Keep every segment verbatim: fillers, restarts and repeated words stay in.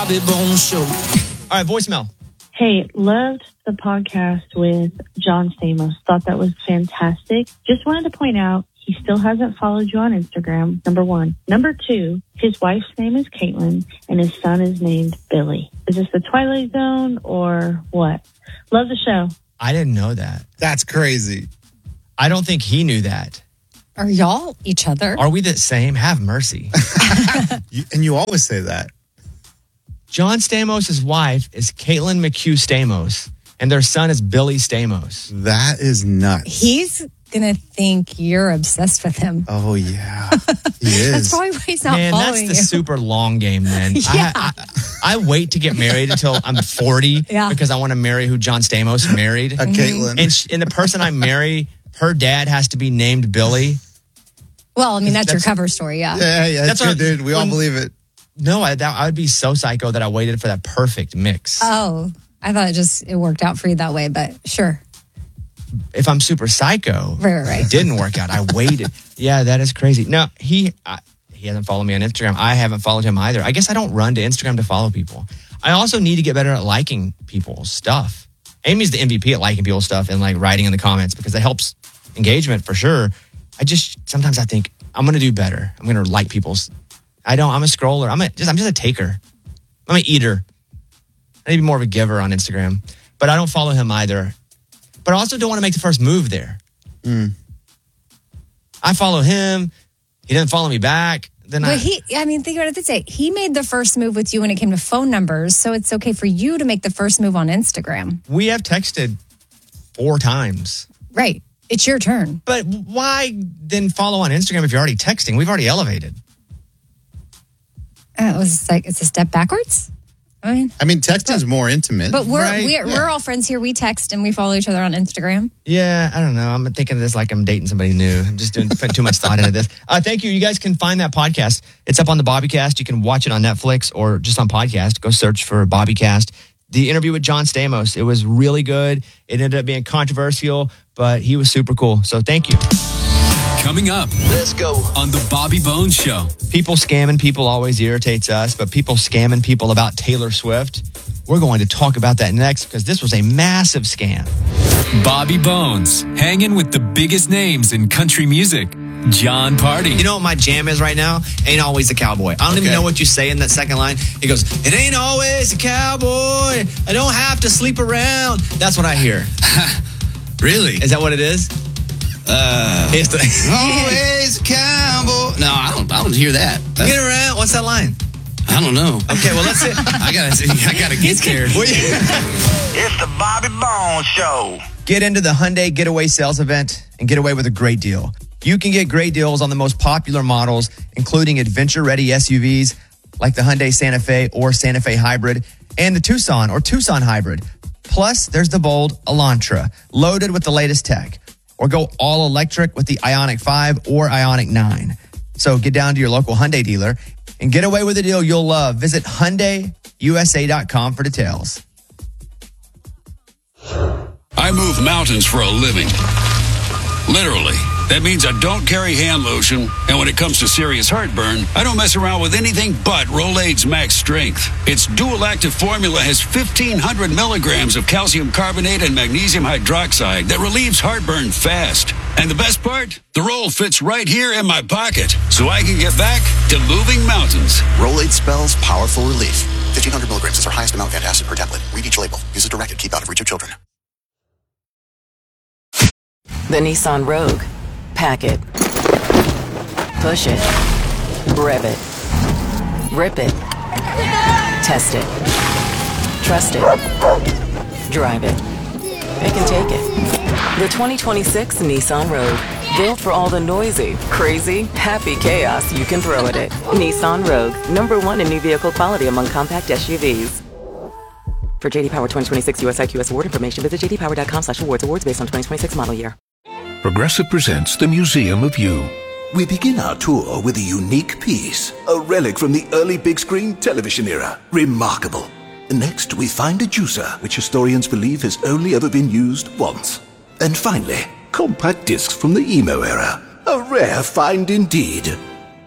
Bobby Bones Show. All right, voicemail. Hey, loved the podcast with John Stamos. Thought that was fantastic. Just wanted to point out, he still hasn't followed you on Instagram, number one. Number two, his wife's name is Caitlin, and his son is named Billy. Is this the Twilight Zone or what? Love the show. I didn't know that. That's crazy. I don't think he knew that. Are y'all each other? Are we the same? Have mercy. you, and you always say that. John Stamos' wife is Caitlin McHugh Stamos, and their son is Billy Stamos. That is nuts. He's going to think you're obsessed with him. Oh, yeah. He is. That's probably why he's not Man, following that's the you. super long game, then. Yeah. I, I, I wait to get married until I'm forty Yeah. because I want to marry who John Stamos married. A Caitlin. And, sh- and the person I marry, her dad has to be named Billy. Well, I mean, that's, That's- your cover story, yeah. Yeah, yeah, that's, That's good, what- dude. We all when- believe it. No, I, that, I would be so psycho that I waited for that perfect mix. Oh, I thought it just it worked out for you that way, but sure. If I'm super psycho, Right, right, right. it didn't work out. I waited. Yeah, that is crazy. No, he I, he hasn't followed me on Instagram. I haven't followed him either. I guess I don't run to Instagram to follow people. I also need to get better at liking people's stuff. Amy's the M V P at liking people's stuff and like writing in the comments because it helps engagement for sure. I just sometimes I think I'm gonna do better. I'm gonna like people's. I don't. I'm a scroller. I'm a just. I'm just a taker. I'm an eater. I need to be more of a giver on Instagram, but I don't follow him either. But I also don't want to make the first move there. Mm. I follow him. He doesn't follow me back. Then But I. he, I mean, think about it this way. He made the first move with you when it came to phone numbers, so it's okay for you to make the first move on Instagram. We have texted four times. Right. It's your turn. But why then follow on Instagram if you're already texting? We've already elevated. Uh, it was like, it's a step backwards? I mean, I mean, texting's more intimate. but we're Right, we're, yeah. we're all friends here. We text and we follow each other on Instagram. Yeah, I don't know. I'm thinking of this like I'm dating somebody new. I'm just doing putting too much thought into this. Uh, thank you. You guys can find that podcast. It's up on the Bobbycast. You can watch it on Netflix or just on podcast. Go search for Bobbycast. The interview with John Stamos, it was really good. It ended up being controversial, but he was super cool. So thank you. Coming up. Let's go. On the Bobby Bones Show. People scamming people always irritates us, but people scamming people about Taylor Swift, we're going to talk about that next because this was a massive scam. Bobby Bones, hanging with the biggest names in country music. John Party. You know what my jam is right now? Ain't always a cowboy. I don't even Okay. know what you say in that second line. He goes, it ain't always a cowboy. I don't have to sleep around. That's what I hear. Really? Is that what it is? Uh, It's the, always a cowboy. No, I don't. I don't hear that. That's, get around. What's that line? I don't know. Okay, well, let's see. I gotta. I gotta get there. It's the Bobby Bones Show. Get into the Hyundai Getaway Sales Event and get away with a great deal. You can get great deals on the most popular models, including adventure-ready S U Vs like the Hyundai Santa Fe or Santa Fe Hybrid and the Tucson or Tucson Hybrid. Plus, there's the bold Elantra, loaded with the latest tech. Or go all electric with the Ioniq five or Ioniq nine. So get down to your local Hyundai dealer and get away with a deal you'll love. Visit Hyundai U S A dot com for details. I move mountains for a living. Literally. That means I don't carry hand lotion, and when it comes to serious heartburn, I don't mess around with anything but Rolaids Max Strength. Its dual-active formula has fifteen hundred milligrams of calcium carbonate and magnesium hydroxide that relieves heartburn fast. And the best part? The roll fits right here in my pocket, so I can get back to moving mountains. Rolaids spells powerful relief. fifteen hundred milligrams is our highest amount of antacid per tablet. Read each label. Use as directed. Keep out of reach of children. The Nissan Rogue. Pack it. Push it. Rev it. Rip it. Test it. Trust it. Drive it. It can take it. The twenty twenty-six Nissan Rogue. Built for all the noisy, crazy, happy chaos you can throw at it. Nissan Rogue. Number one in new vehicle quality among compact S U Vs. For J D Power twenty twenty-six U S I Q S award information, visit j d power dot com slash awards. Awards based on twenty twenty-six model year. Progressive presents the Museum of You. We begin our tour with a unique piece, a relic from the early big screen television era. Remarkable. Next, we find a juicer, which historians believe has only ever been used once. And finally, compact discs from the emo era. A rare find indeed.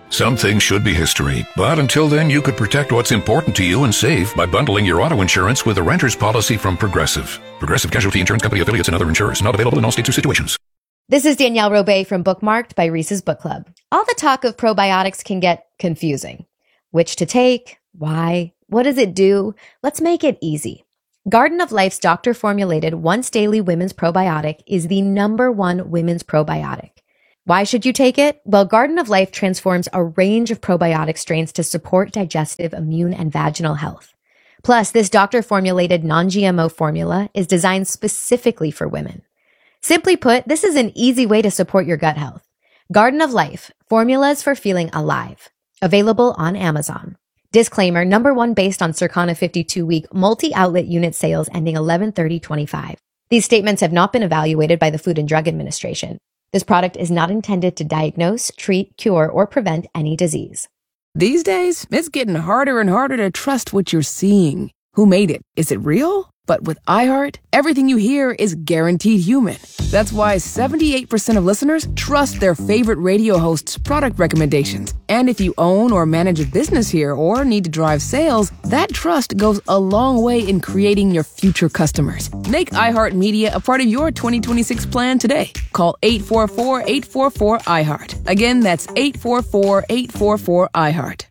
Some things should be history, but until then, you could protect what's important to you and save by bundling your auto insurance with a renter's policy from Progressive. Progressive Casualty Insurance Company affiliates and other insurers. Not available in all states or situations. This is Danielle Robay from Bookmarked by Reese's Book Club. All the talk of probiotics can get confusing. Which to take? Why? What does it do? Let's make it easy. Garden of Life's doctor-formulated once-daily women's probiotic is the number one women's probiotic. Why should you take it? Well, Garden of Life transforms a range of probiotic strains to support digestive, immune, and vaginal health. Plus, this doctor-formulated non-G M O formula is designed specifically for women. Simply put, this is an easy way to support your gut health. Garden of Life, formulas for feeling alive. Available on Amazon. Disclaimer, number one based on Circana fifty-two week multi-outlet unit sales ending eleven thirty twenty-five. These statements have not been evaluated by the Food and Drug Administration. This product is not intended to diagnose, treat, cure, or prevent any disease. These days, it's getting harder and harder to trust what you're seeing. Who made it? Is it real? But with iHeart, everything you hear is guaranteed human. That's why seventy-eight percent of listeners trust their favorite radio hosts' product recommendations. And if you own or manage a business here or need to drive sales, that trust goes a long way in creating your future customers. Make iHeartMedia a part of your twenty twenty-six plan today. Call eight four four, eight four four, iHeart. Again, that's eight four four, eight four four, iHeart.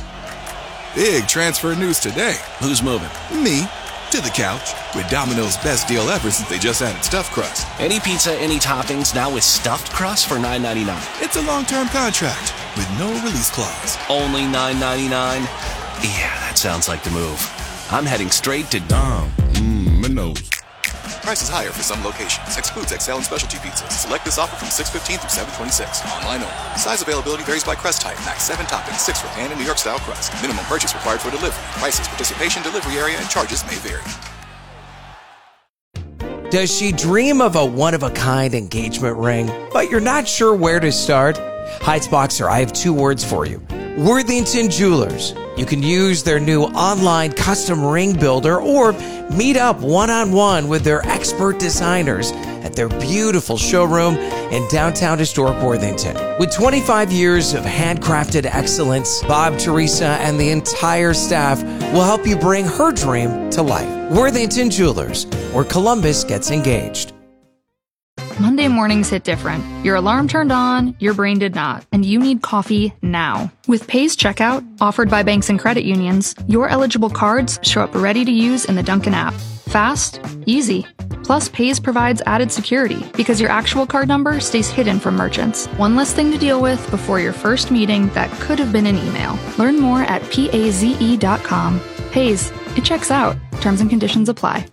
Big transfer news today. Who's moving? Me. To the couch with Domino's best deal ever since they just added stuffed crust. Any pizza, any toppings, now with stuffed crust for nine ninety-nine. It's a long-term contract with no release clause. Only nine ninety-nine? Yeah, that sounds like the move. I'm heading straight to Dom. Mmm, Prices higher for some locations. Excludes X L and specialty pizzas. Select this offer from six fifteen through seven twenty-six. Online only. Size availability varies by crust type. Max seven toppings, six for pan and New York style crust. Minimum purchase required for delivery. Prices, participation, delivery area, and charges may vary. Does she dream of a one-of-a-kind engagement ring, but you're not sure where to start? Heights Boxer, I have two words for you. Worthington Jewelers. You can use their new online custom ring builder or meet up one-on-one with their expert designers at their beautiful showroom in downtown historic Worthington. With twenty-five years of handcrafted excellence, Bob, Teresa, and the entire staff will help you bring her dream to life. Worthington Jewelers, where Columbus gets engaged. Monday mornings hit different. Your alarm turned on, your brain did not, and you need coffee now. With Paze Checkout, offered by banks and credit unions, your eligible cards show up ready to use in the Dunkin' app. Fast, easy. Plus, Paze provides added security because your actual card number stays hidden from merchants. One less thing to deal with before your first meeting that could have been an email. Learn more at paze dot com. Paze, it checks out. Terms and conditions apply.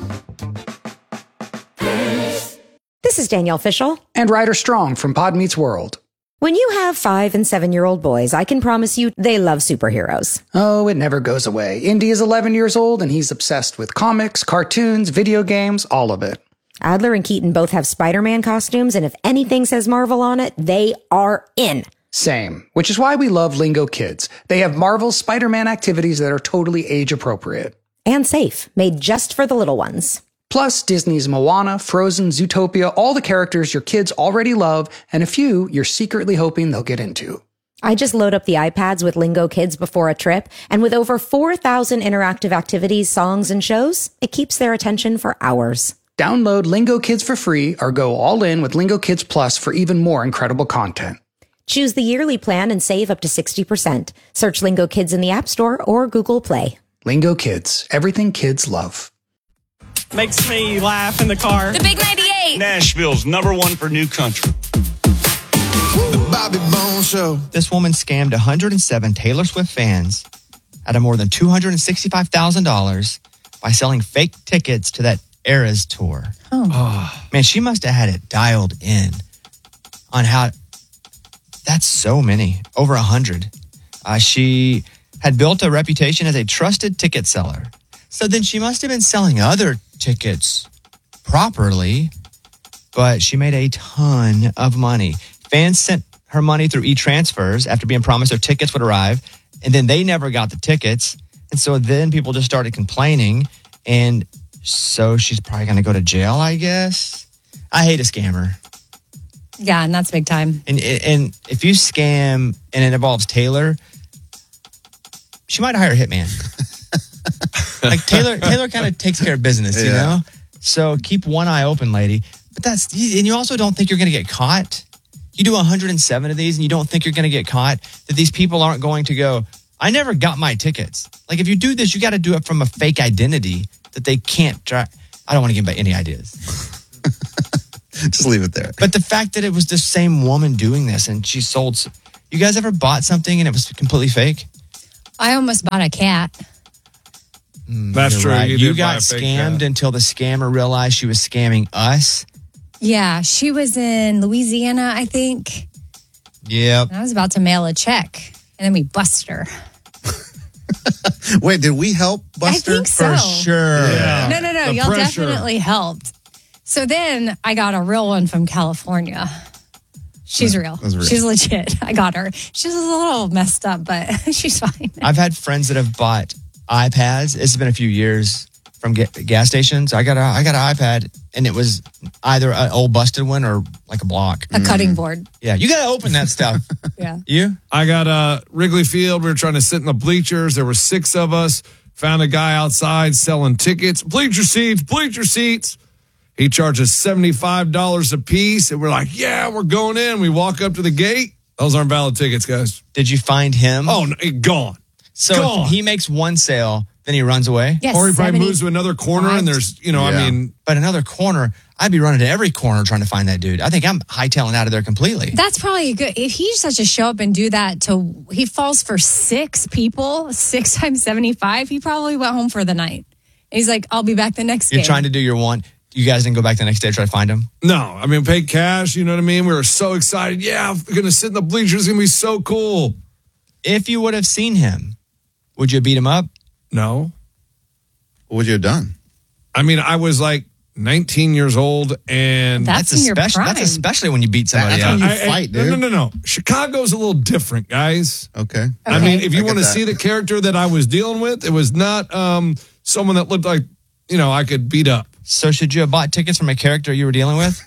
This is Danielle Fishel. And Ryder Strong from Pod Meets World. When you have five and seven-year-old boys, I can promise you they love superheroes. Oh, it never goes away. Indy is eleven years old, and he's obsessed with comics, cartoons, video games, all of it. Adler and Keaton both have Spider-Man costumes, and if anything says Marvel on it, they are in. Same, which is why we love Lingo Kids. They have Marvel's Spider-Man activities that are totally age-appropriate. And safe, made just for the little ones. Plus, Disney's Moana, Frozen, Zootopia, all the characters your kids already love, and a few you're secretly hoping they'll get into. I just load up the iPads with Lingo Kids before a trip, and with over four thousand interactive activities, songs, and shows, it keeps their attention for hours. Download Lingo Kids for free or go all in with Lingo Kids Plus for even more incredible content. Choose the yearly plan and save up to sixty percent. Search Lingo Kids in the App Store or Google Play. Lingo Kids, everything kids love. Makes me laugh in the car. The Big ninety-eight. Nashville's number one for new country. The Bobby Bones Show. This woman scammed one hundred seven Taylor Swift fans out of more than two hundred sixty-five thousand dollars by selling fake tickets to that Eras tour. Oh. oh. Man, she must have had it dialed in on how... That's so many. Over one hundred. Uh, she had built a reputation as a trusted ticket seller. So then she must have been selling other tickets properly, but she made a ton of money. Fans sent her money through e-transfers after being promised their tickets would arrive, and then they never got the tickets. And so then people just started complaining, and so she's probably going to go to jail, I guess. I hate a scammer. Yeah, and that's big time. And and if you scam and it involves Taylor, she might hire a hitman. Like Taylor, Taylor kind of takes care of business, you Yeah. know? So keep one eye open, lady. But that's, and you also don't think you're going to get caught. You do one hundred seven of these and you don't think you're going to get caught, that these people aren't going to go, I never got my tickets. Like if you do this, you got to do it from a fake identity that they can't try. I don't want to give any ideas. Just leave it there. But the fact that it was the same woman doing this and she sold, s- you guys ever bought something and it was completely fake? I almost bought a cat. That's You're true. right. You You, did buy got a fake scammed cat. until the scammer realized she was scamming us. Yeah, she was in Louisiana, I think. Yep. And I was about to mail a check, and then we busted her. Wait, did we help Buster? I think so. For sure. Yeah. No, no, no. The Y'all pressure. definitely helped. So then I got a real one from California. She's real. was real. She's legit. I got her. She's a little messed up, but she's fine. I've had friends that have bought iPads. It's been a few years from ga- gas stations. I got a I got an iPad, and it was either an old busted one or like a block. A cutting board. Yeah, you got to open that stuff. Yeah. You? I got uh, Wrigley Field. We were trying to sit in the bleachers. There were six of us. Found a guy outside selling tickets. Bleacher seats, bleacher seats. He charges seventy-five dollars a piece. And we're like, yeah, we're going in. We walk up to the gate. Those aren't valid tickets, guys. Did you find him? Oh, no, gone. so gone. if he makes one sale, then he runs away. Yes, Or he probably seventy moves to another corner and there's, you know, Yeah. I mean, But another corner, I'd be running to every corner trying to find that dude. I think I'm hightailing out of there completely. That's probably a good. If he just has to show up and do that to, he falls for six people, six times seventy-five, he probably went home for the night. And he's like, I'll be back the next You're day. trying to do your one. You guys didn't go back the next day to try to find him? no. I mean, paid cash, you know what I mean? We were so excited. Yeah, we're going to sit in the bleachers. It's going to be so cool. If you would have seen him, would you beat him up? No. What would you have done? I mean, I was like nineteen years old and That's in your especially, that's prime. especially when you beat somebody That's up. when you I- I- fight, no, dude. no, no, no. Chicago's a little different, guys. Okay. I mean, if I you get want to that. see the character that I was dealing with, it was not um, someone that looked like, you know, I could beat up. So should you have bought tickets from a character you were dealing with?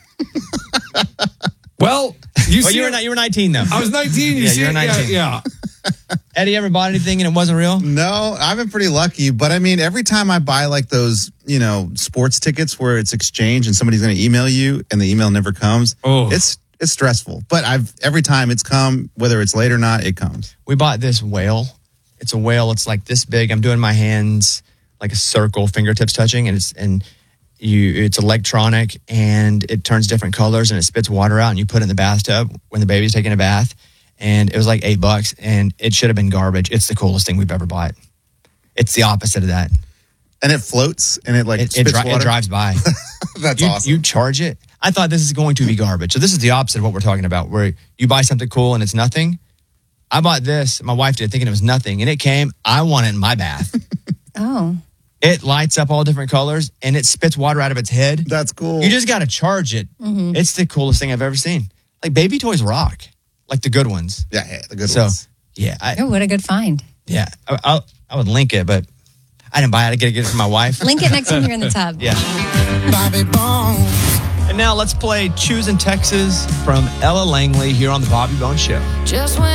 Well, you Well, see, you were not, you were nineteen though. I was nineteen. You Yeah, see, you were it? nineteen. Yeah, yeah. Eddie, ever bought anything and it wasn't real? No, I've been pretty lucky, but I mean, every time I buy like those, you know, sports tickets where it's exchange and somebody's going to email you and the email never comes, Oh. it's it's stressful. But I've every time it's come, whether it's late or not, it comes. We bought this whale. It's a whale. It's like this big. I'm doing my hands like a circle, fingertips touching, and it's and you. It's electronic and it turns different colors and it spits water out, and you put it in the bathtub when the baby's taking a bath. And it was like eight bucks, and it should have been garbage. It's the coolest thing we've ever bought. It's the opposite of that. And it floats and it like It, it, spits dri- it water. drives by. That's you, awesome. You charge it. I thought this is going to be garbage. So this is the opposite of what we're talking about, where you buy something cool and it's nothing. I bought this. My wife did, thinking it was nothing, and it came. I want it in my bath. Oh. It lights up all different colors, and it spits water out of its head. That's cool. You just got to charge it. Mhm. It's the coolest thing I've ever seen. Like baby toys rock, like the good ones. Yeah, yeah, the good so, ones. Yeah, I, Oh, what a good find. yeah. I, I, I would link it, but I didn't buy it. I got to get it for my wife. Link it next time you're in the tub. Yeah. Bobby Bones. And now let's play Choosing Texas from Ella Langley here on the Bobby Bones Show. Just when